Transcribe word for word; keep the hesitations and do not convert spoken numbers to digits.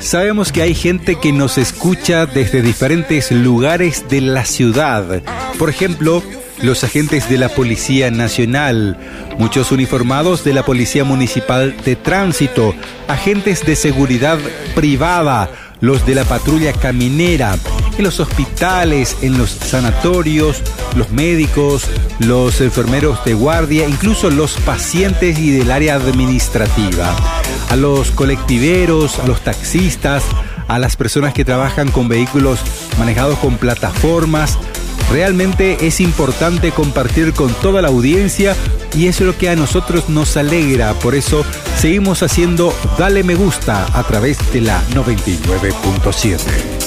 Sabemos que hay gente que nos escucha desde diferentes lugares de la ciudad. Por ejemplo, los agentes de la Policía Nacional, muchos uniformados de la Policía Municipal de Tránsito, agentes de seguridad privada, los de la patrulla caminera, en los hospitales, en los sanatorios, los médicos, los enfermeros de guardia, incluso los pacientes y del área administrativa, a los colectiveros, a los taxistas, a las personas que trabajan con vehículos manejados con plataformas. Realmente es importante compartir con toda la audiencia y eso es lo que a nosotros nos alegra. Por eso seguimos haciendo Dale Me Gusta a través de la noventa y nueve punto siete.